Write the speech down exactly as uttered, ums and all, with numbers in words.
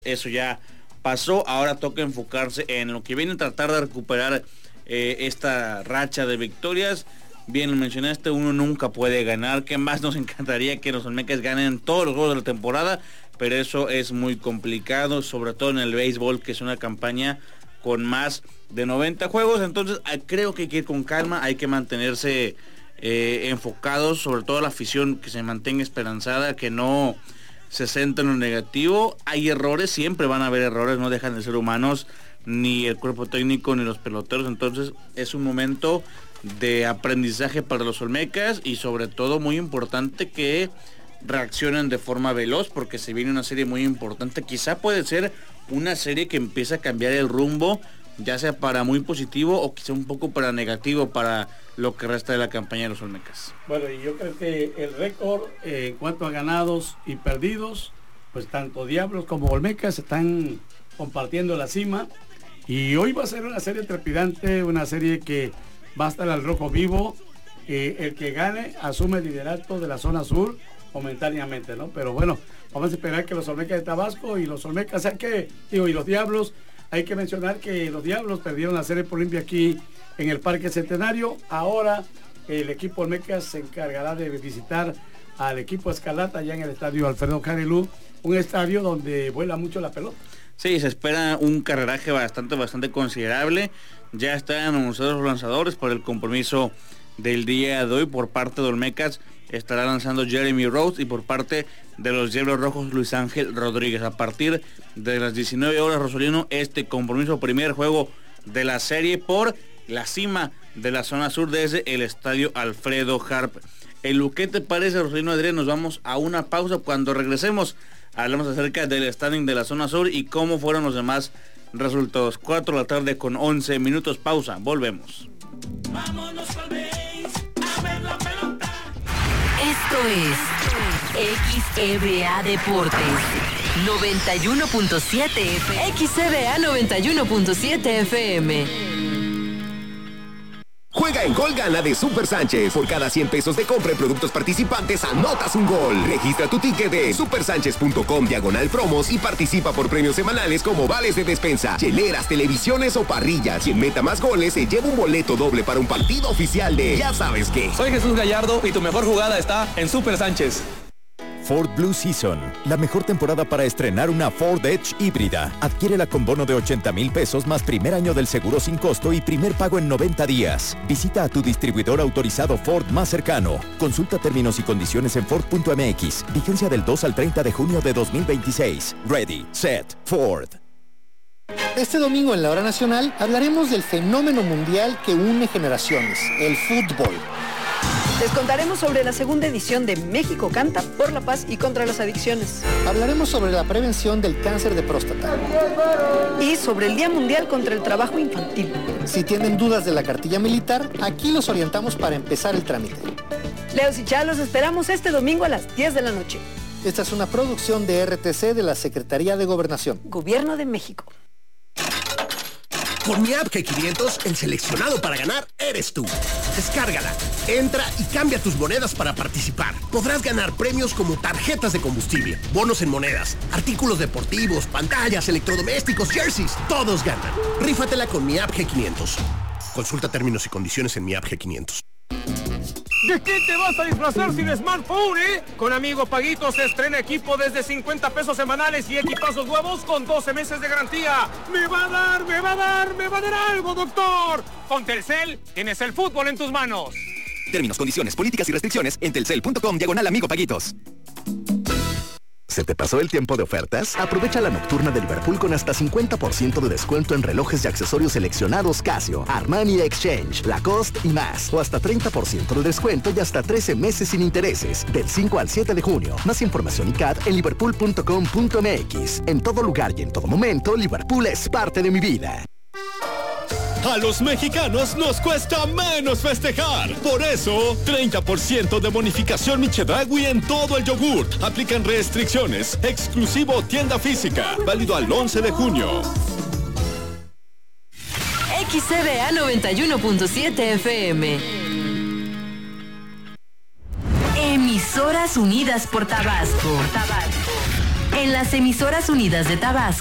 Eso ya pasó, ahora toca enfocarse en lo que viene, tratar de recuperar eh, esta racha de victorias. Bien lo mencionaste, uno nunca puede ganar. ¿Qué más nos encantaría que los Olmecas ganen todos los juegos de la temporada? Pero eso es muy complicado, sobre todo en el béisbol, que es una campaña con más de noventa juegos. Entonces creo que hay que ir con calma, hay que mantenerse eh, enfocados, sobre todo la afición, que se mantenga esperanzada, que no se centra en lo negativo. Hay errores, siempre van a haber errores, no dejan de ser humanos, ni el cuerpo técnico ni los peloteros. Entonces es un momento de aprendizaje para los Olmecas y sobre todo muy importante que reaccionen de forma veloz, porque se viene una serie muy importante. Quizá puede ser una serie que empieza a cambiar el rumbo, ya sea para muy positivo o quizá un poco para negativo para lo que resta de la campaña de los Olmecas. Bueno, y yo creo que el récord eh, en cuanto a ganados y perdidos, pues tanto Diablos como Olmecas están compartiendo la cima, y hoy va a ser una serie trepidante, una serie que va a estar al rojo vivo. Eh, el que gane asume el liderato de la zona sur momentáneamente, ¿no? Pero bueno, vamos a esperar que los Olmecas de Tabasco y los Olmecas, hay que, digo, y los Diablos, hay que mencionar que los Diablos perdieron la serie por limpia aquí en el Parque Centenario. Ahora el equipo Olmecas se encargará de visitar al equipo Escarlata allá en el estadio Alfredo Carilú, un estadio donde vuela mucho la pelota. Sí, se espera un carreraje bastante, bastante considerable. Ya están anunciados los lanzadores por el compromiso del día de hoy. Por parte de Olmecas estará lanzando Jeremy Rose, y por parte de los Diablos Rojos Luis Ángel Rodríguez. A partir de las diecinueve horas, Rosolino, este compromiso, primer juego de la serie por la cima de la zona sur desde el estadio Alfredo Harp. En lo que te parece, Rosolino Adrián, nos vamos a una pausa. Cuando regresemos hablamos acerca del standing de la zona sur y cómo fueron los demás resultados. Cuatro de la tarde con once minutos, pausa, volvemos. Vámonos al base, a ver la pelota. Esto es X E B A Deportes noventa y uno punto siete F M. X E B A noventa y uno punto siete F M. Juega en Gol Gana de Super Sánchez. Por cada cien pesos de compra en productos participantes, anotas un gol. Registra tu ticket de supersánchez.com diagonal promos y participa por premios semanales como vales de despensa, hieleras, televisiones o parrillas. Quien meta más goles se lleva un boleto doble para un partido oficial de ya sabes qué. Soy Jesús Gallardo y tu mejor jugada está en Super Sánchez. Ford Blue Season, la mejor temporada para estrenar una Ford Edge híbrida. Adquiérela con bono de ochenta mil pesos más primer año del seguro sin costo y primer pago en noventa días. Visita a tu distribuidor autorizado Ford más cercano. Consulta términos y condiciones en Ford punto M X. Vigencia del dos al treinta de junio de dos mil veintiséis. Ready, set, Ford. Este domingo en la Hora Nacional hablaremos del fenómeno mundial que une generaciones, el fútbol. Les contaremos sobre la segunda edición de México Canta por la paz y contra las adicciones. Hablaremos sobre la prevención del cáncer de próstata. Y sobre el Día Mundial contra el Trabajo Infantil. Si tienen dudas de la cartilla militar, aquí los orientamos para empezar el trámite. Leos y Chá, los esperamos este domingo a las diez de la noche. Esta es una producción de R T C de la Secretaría de Gobernación. Gobierno de México. Con mi app G quinientos, el seleccionado para ganar eres tú. Descárgala, entra y cambia tus monedas para participar. Podrás ganar premios como tarjetas de combustible, bonos en monedas, artículos deportivos, pantallas, electrodomésticos, jerseys. Todos ganan. Rífatela con mi app G quinientos. Consulta términos y condiciones en mi app G quinientos. ¿De qué te vas a disfrazar sin smartphone, eh? Con Amigo Paguito se estrena equipo desde cincuenta pesos semanales y equipazos nuevos con doce meses de garantía. ¡Me va a dar, me va a dar, me va a dar algo, doctor! Con Telcel tienes el fútbol en tus manos. Términos, condiciones, políticas y restricciones en telcel punto com diagonal Amigo Paguitos. ¿Se te pasó el tiempo de ofertas? Aprovecha la nocturna de Liverpool con hasta cincuenta por ciento de descuento en relojes y accesorios seleccionados Casio, Armani Exchange, Lacoste y más. O hasta treinta por ciento de descuento y hasta trece meses sin intereses. Del cinco al siete de junio. Más información y C A D en liverpool punto com punto m x. En todo lugar y en todo momento, Liverpool es parte de mi vida. A los mexicanos nos cuesta menos festejar. Por eso, treinta por ciento de bonificación Michedragui en todo el yogurt. Aplican restricciones. Exclusivo tienda física. Válido al once de junio. X E B A noventa y uno punto siete F M. Emisoras Unidas por Tabasco. Tabasco. En las emisoras unidas de Tabasco.